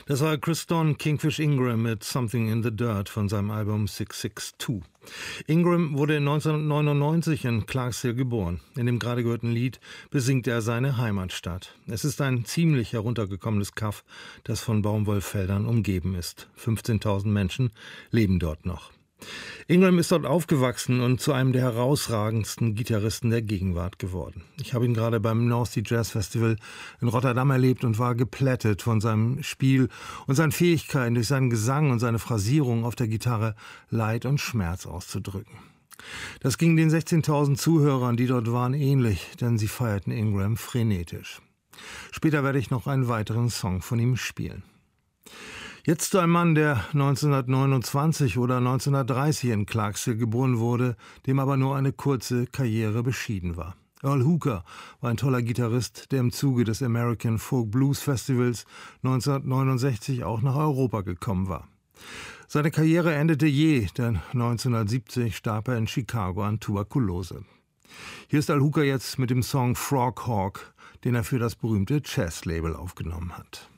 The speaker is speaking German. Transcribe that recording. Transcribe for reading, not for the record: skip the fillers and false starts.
Das war Chris Don Kingfish Ingram mit Something in the Dirt von seinem Album 662. Ingram wurde 1999 in Clarksville geboren. In dem gerade gehörten Lied besingt er seine Heimatstadt. Es ist ein ziemlich heruntergekommenes Kaff, das von Baumwollfeldern umgeben ist. 15.000 Menschen leben dort noch. Ingram ist dort aufgewachsen und zu einem der herausragendsten Gitarristen der Gegenwart geworden. Ich habe ihn gerade beim North Sea Jazz Festival in Rotterdam erlebt und war geplättet von seinem Spiel und seinen Fähigkeiten, durch seinen Gesang und seine Phrasierung auf der Gitarre Leid und Schmerz auszudrücken. Das ging den 16.000 Zuhörern, die dort waren, ähnlich, denn sie feierten Ingram frenetisch. Später werde ich noch einen weiteren Song von ihm spielen. Jetzt zu einem Mann, der 1929 oder 1930 in Clarksville geboren wurde, dem aber nur eine kurze Karriere beschieden war. Earl Hooker war ein toller Gitarrist, der im Zuge des American Folk Blues Festivals 1969 auch nach Europa gekommen war. Seine Karriere endete denn 1970 starb er in Chicago an Tuberkulose. Hier ist Earl Hooker jetzt mit dem Song Frog Hawk, den er für das berühmte Chess-Label aufgenommen hat.